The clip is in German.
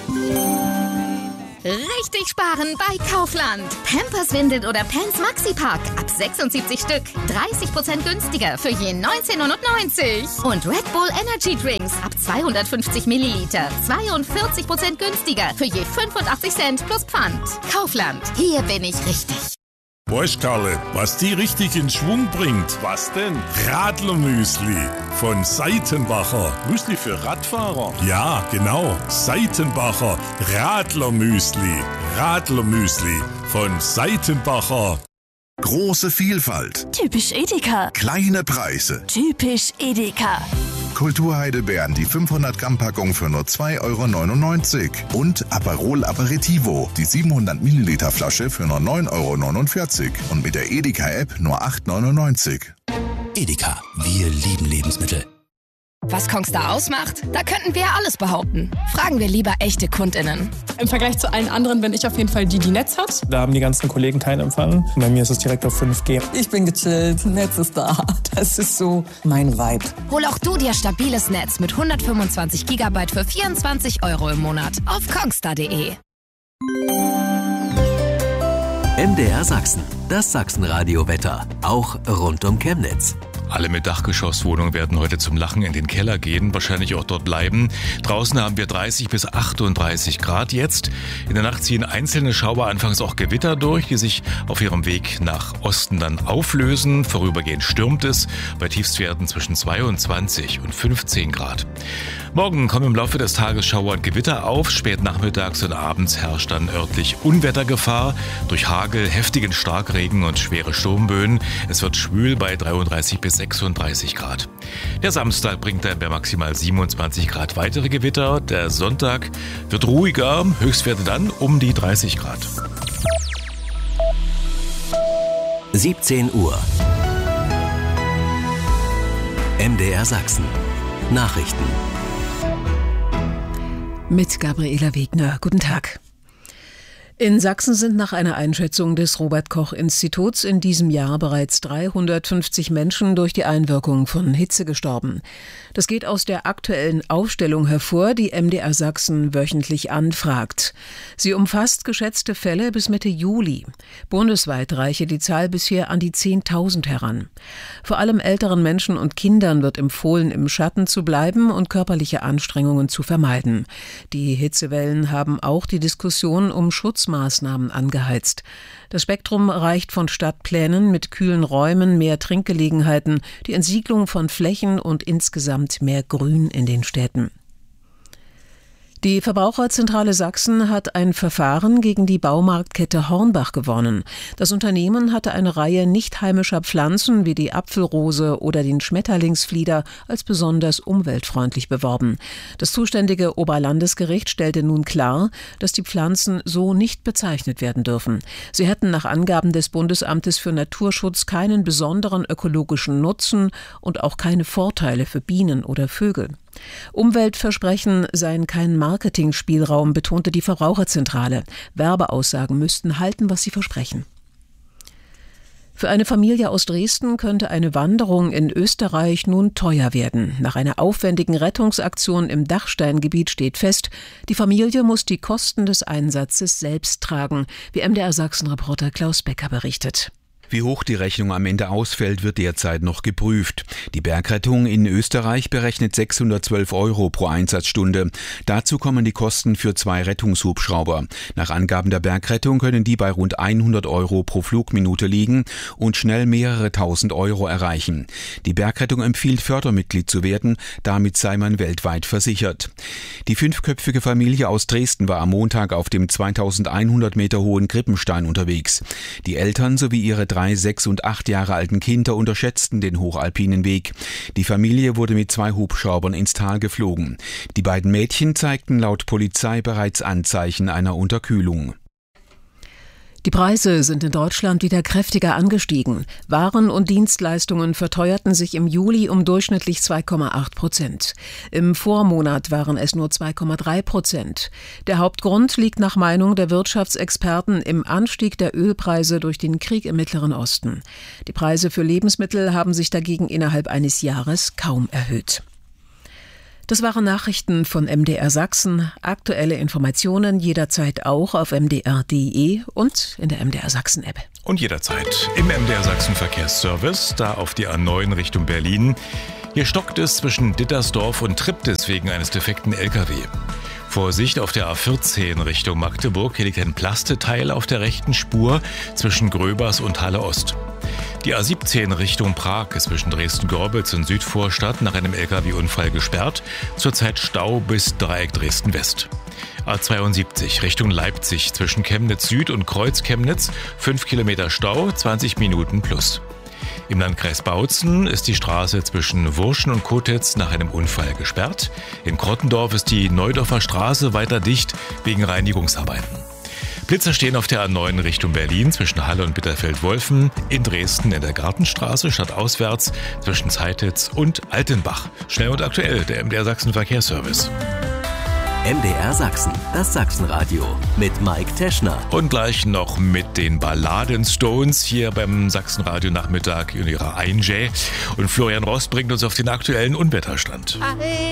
Richtig sparen bei Kaufland. Pampers, Windeln oder Pants Maxi-Pack ab 76 Stück. 30% günstiger für je 19,99 €. Und Red Bull Energy Drinks ab 250 Milliliter. 42% günstiger für je 85 Cent plus Pfand. Kaufland. Hier bin ich richtig. Weißt Karle, was die richtig in Schwung bringt? Was denn? Radlermüsli von Seitenbacher. Müsli für Radfahrer? Ja, genau. Seitenbacher Radlermüsli. Radlermüsli von Seitenbacher. Große Vielfalt. Typisch Edeka. Kleine Preise. Typisch Edeka. Kulturheidelbeeren, die 500 Gramm Packung für nur 2,99 € und Aperol Aperitivo, die 700 Milliliter Flasche für nur 9,49 € und mit der Edeka-App nur 8,99 €. Edeka, wir lieben Lebensmittel. Was Kongstar ausmacht? Da könnten wir ja alles behaupten. Fragen wir lieber echte KundInnen. Im Vergleich zu allen anderen bin ich auf jeden Fall die Netz hat. Da haben die ganzen Kollegen keinen Empfang. Bei mir ist es direkt auf 5G. Ich bin gechillt, Netz ist da. Das ist so mein Vibe. Hol auch du dir stabiles Netz mit 125 GB für 24 € im Monat auf kongstar.de. MDR Sachsen, das Sachsenradio-Wetter, auch rund um Chemnitz. Alle mit Dachgeschosswohnungen werden heute zum Lachen in den Keller gehen, wahrscheinlich auch dort bleiben. Draußen haben wir 30 bis 38 Grad jetzt. In der Nacht ziehen einzelne Schauer, anfangs auch Gewitter durch, die sich auf ihrem Weg nach Osten dann auflösen. Vorübergehend stürmt es bei Tiefstwerten zwischen 22 und 15 Grad. Morgen kommen im Laufe des Tages Schauer und Gewitter auf. Spät nachmittags und abends herrscht dann örtlich Unwettergefahr durch Hagel, heftigen Starkregen und schwere Sturmböen. Es wird schwül bei 33 bis 36 Grad. Der Samstag bringt dann bei maximal 27 Grad weitere Gewitter. Der Sonntag wird ruhiger, Höchstwerte dann um die 30 Grad. 17 Uhr. MDR Sachsen. Nachrichten. Mit Gabriela Wegner. Guten Tag. In Sachsen sind nach einer Einschätzung des Robert-Koch-Instituts in diesem Jahr bereits 350 Menschen durch die Einwirkung von Hitze gestorben. Das geht aus der aktuellen Aufstellung hervor, die MDR Sachsen wöchentlich anfragt. Sie umfasst geschätzte Fälle bis Mitte Juli. Bundesweit reiche die Zahl bisher an die 10.000 heran. Vor allem älteren Menschen und Kindern wird empfohlen, im Schatten zu bleiben und körperliche Anstrengungen zu vermeiden. Die Hitzewellen haben auch die Diskussion um Schutzmaßnahmen angeheizt. Das Spektrum reicht von Stadtplänen mit kühlen Räumen, mehr Trinkgelegenheiten, die Entsiedlung von Flächen und insgesamt mehr Grün in den Städten. Die Verbraucherzentrale Sachsen hat ein Verfahren gegen die Baumarktkette Hornbach gewonnen. Das Unternehmen hatte eine Reihe nicht heimischer Pflanzen wie die Apfelrose oder den Schmetterlingsflieder als besonders umweltfreundlich beworben. Das zuständige Oberlandesgericht stellte nun klar, dass die Pflanzen so nicht bezeichnet werden dürfen. Sie hätten nach Angaben des Bundesamtes für Naturschutz keinen besonderen ökologischen Nutzen und auch keine Vorteile für Bienen oder Vögel. Umweltversprechen seien kein Marketingspielraum, betonte die Verbraucherzentrale. Werbeaussagen müssten halten, was sie versprechen. Für eine Familie aus Dresden könnte eine Wanderung in Österreich nun teuer werden. Nach einer aufwendigen Rettungsaktion im Dachsteingebiet steht fest, die Familie muss die Kosten des Einsatzes selbst tragen, wie MDR Sachsen-Reporter Klaus Becker berichtet. Wie hoch die Rechnung am Ende ausfällt, wird derzeit noch geprüft. Die Bergrettung in Österreich berechnet 612 € pro Einsatzstunde. Dazu kommen die Kosten für 2 Rettungshubschrauber. Nach Angaben der Bergrettung können die bei rund 100 € pro Flugminute liegen und schnell mehrere tausend Euro erreichen. Die Bergrettung empfiehlt, Fördermitglied zu werden, damit sei man weltweit versichert. Die 5-köpfige Familie aus Dresden war am Montag auf dem 2100 Meter hohen Krippenstein unterwegs. Die Eltern sowie ihre 3, 6 und 8 Jahre alten Kinder unterschätzten den hochalpinen Weg. Die Familie wurde mit 2 Hubschraubern ins Tal geflogen. Die beiden Mädchen zeigten laut Polizei bereits Anzeichen einer Unterkühlung. Die Preise sind in Deutschland wieder kräftiger angestiegen. Waren und Dienstleistungen verteuerten sich im Juli um durchschnittlich 2,8%. Im Vormonat waren es nur 2,3%. Der Hauptgrund liegt nach Meinung der Wirtschaftsexperten im Anstieg der Ölpreise durch den Krieg im Mittleren Osten. Die Preise für Lebensmittel haben sich dagegen innerhalb eines Jahres kaum erhöht. Das waren Nachrichten von MDR Sachsen. Aktuelle Informationen jederzeit auch auf mdr.de und in der MDR Sachsen App. Und jederzeit im MDR Sachsen Verkehrsservice, da auf die A9 Richtung Berlin. Hier stockt es zwischen Dittersdorf und Triptis wegen eines defekten LKW. Vorsicht auf der A14 Richtung Magdeburg, hier liegt ein Plasteteil auf der rechten Spur zwischen Gröbers und Halle Ost. Die A17 Richtung Prag ist zwischen Dresden-Gorbitz und Südvorstadt nach einem LKW-Unfall gesperrt. Zurzeit Stau bis Dreieck Dresden-West. A72 Richtung Leipzig zwischen Chemnitz Süd und Kreuz Chemnitz. 5 Kilometer Stau, 20 Minuten plus. Im Landkreis Bautzen ist die Straße zwischen Wurschen und Kotitz nach einem Unfall gesperrt. In Krottendorf ist die Neudorfer Straße weiter dicht wegen Reinigungsarbeiten. Blitzer stehen auf der A9 Richtung Berlin zwischen Halle und Bitterfeld-Wolfen, in Dresden in der Gartenstraße stadtauswärts zwischen Zeititz und Altenbach. Schnell und aktuell, der MDR Sachsen Verkehrsservice. MDR Sachsen, das Sachsenradio mit Mike Teschner. Und gleich noch mit den Balladen-Stones hier beim Sachsenradio Nachmittag in ihrer 1J. Und Florian Rost bringt uns auf den aktuellen Unwetterstand.